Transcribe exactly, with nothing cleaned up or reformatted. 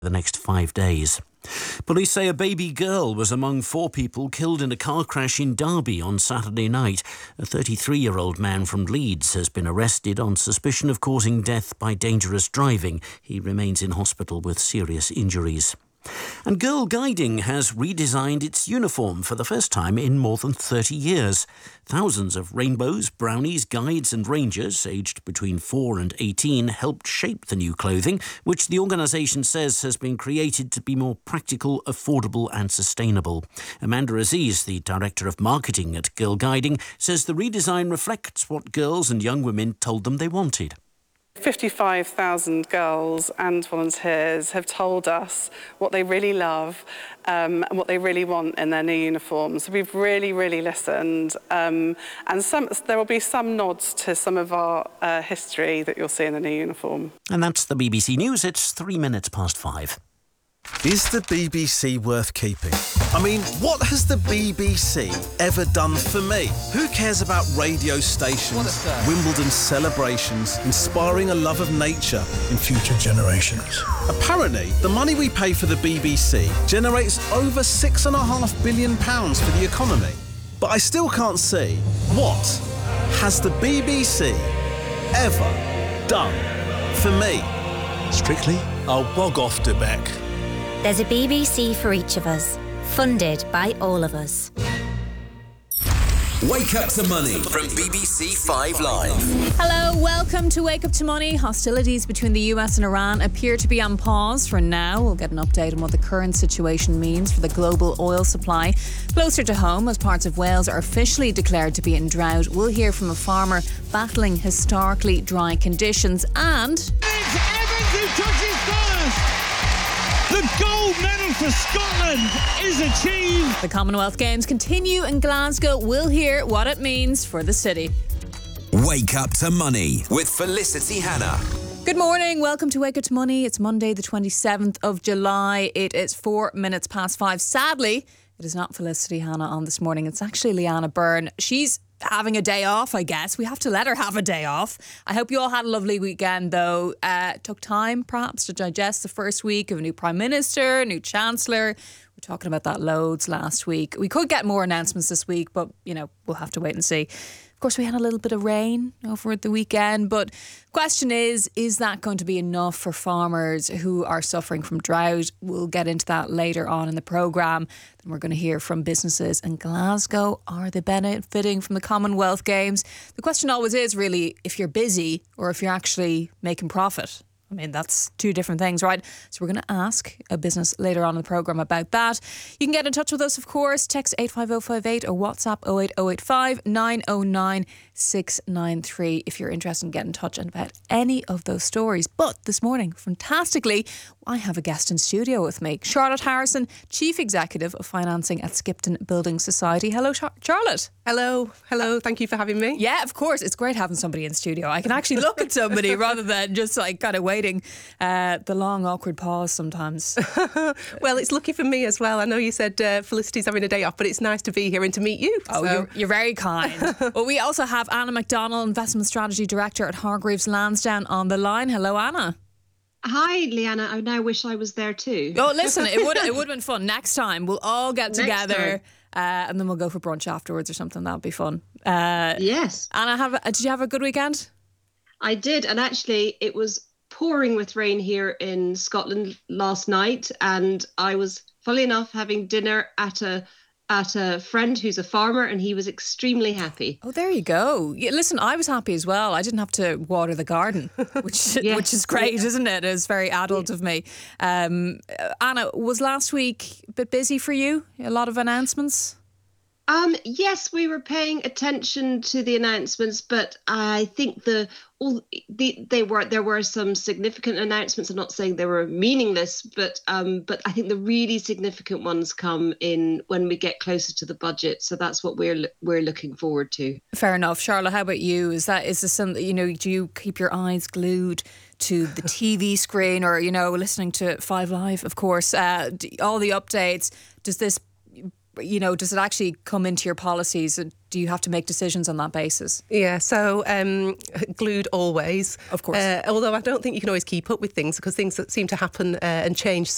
the next five days. Police say a baby girl was among four people killed in a car crash in Derby on Saturday night. A thirty-three-year-old man from Leeds has been arrested on suspicion of causing death by dangerous driving. He remains in hospital with serious injuries. And Girl Guiding has redesigned its uniform for the first time in more than thirty years. Thousands of rainbows, brownies, guides and rangers aged between four and eighteen helped shape the new clothing, which the organisation says has been created to be more practical, affordable and sustainable. Amanda Aziz, the Director of Marketing at Girl Guiding, says the redesign reflects what girls and young women told them they wanted. fifty-five thousand girls and volunteers have told us what they really love um, and what they really want in their new uniforms. So we've really, really listened. Um, and some, there will be some nods to some of our uh, history that you'll see in the new uniform. And that's the B B C News. It's three minutes past five. Is the B B C worth keeping? I mean, what has the B B C ever done for me? Who cares about radio stations, Wimbledon celebrations, inspiring a love of nature in future generations? Apparently, the money we pay for the B B C generates over six and a half billion pounds for the economy. But I still can't see what has the B B C ever done for me. Strictly, I'll bog off to Beck. There's a B B C for each of us, funded by all of us. Wake Up to Money from B B C Five Live. Hello, welcome to Wake Up to Money. Hostilities between the U S and Iran appear to be on pause for now. We'll get an update on what the current situation means for the global oil supply. Closer to home, as parts of Wales are officially declared to be in drought, we'll hear from a farmer battling historically dry conditions. And it's Evans who touches first. The gold medal for Scotland is achieved. The Commonwealth Games continue in Glasgow. We'll hear what it means for the city. Wake Up to Money with Felicity Hannah. Good morning. Welcome to Wake Up to Money. It's Monday the twenty-seventh of July. It is four minutes past five. Sadly, it is not Felicity Hannah on this morning. It's actually Leanna Byrne. She's having a day off, I guess. We have to let her have a day off. I hope you all had a lovely weekend, though. Uh, took time, perhaps, to digest the first week of a new Prime Minister, new Chancellor. We were talking about that loads last week. We could get more announcements this week, but, you know, we'll have to wait and see. Of course, we had a little bit of rain over the weekend, but question is, is that going to be enough for farmers who are suffering from drought? We'll get into that later on in the programme. Then we're going to hear from businesses in Glasgow. Are they benefiting from the Commonwealth Games? The question always is really if you're busy or if you're actually making profit. I mean, that's two different things, right? So we're going to ask a business later on in the programme about that. You can get in touch with us, of course. Text eight five oh five eight or WhatsApp oh eight oh eight five nine oh nine six nine three if you're interested in getting in touch about any of those stories. But this morning, fantastically, I have a guest in studio with me. Charlotte Harrison, Chief Executive of Financing at Skipton Building Society. Hello, Char- Charlotte. Hello. Hello. Thank you for having me. Yeah, of course. It's great having somebody in studio. I can actually look at somebody rather than just like kind of waiting uh, the long, awkward pause sometimes. Well, it's lucky for me as well. I know you said uh, Felicity's having a day off, but it's nice to be here and to meet you. Oh, so. you're, you're very kind. Well, we also have Anna McDonald, Investment Strategy Director at Hargreaves Lansdowne on the line. Hello, Anna. Hi, Leanna. I now wish I was there too. Oh, listen, it would it would have been fun. Next time, we'll all get together uh, and then we'll go for brunch afterwards or something. That'll be fun. Uh, yes. Anna, have a, did you have a good weekend? I did. And actually, it was pouring with rain here in Scotland last night. And I was, funnily enough, having dinner at a at a friend who's a farmer, and he was extremely happy. Oh, there you go. Yeah, listen, I was happy as well. I didn't have to water the garden, which yes. which is great, isn't it? It's very adult of me. Um, Anna, was last week a bit busy for you? A lot of announcements? Um, yes, we were paying attention to the announcements, but I think the all the they were there were some significant announcements. I'm not saying they were meaningless, but um, but I think the really significant ones come in when we get closer to the budget. So that's what we're we're looking forward to. Fair enough, Charlotte. How about you? Is that is this something, you know? Do you keep your eyes glued to the T V screen, or you know, listening to Five Live, of course? Uh, all the updates. Does this you know, does it actually come into your policies? Do you have to make decisions on that basis? Yeah, so um, glued always. Of course. Uh, although I don't think you can always keep up with things because things seem to happen uh, and change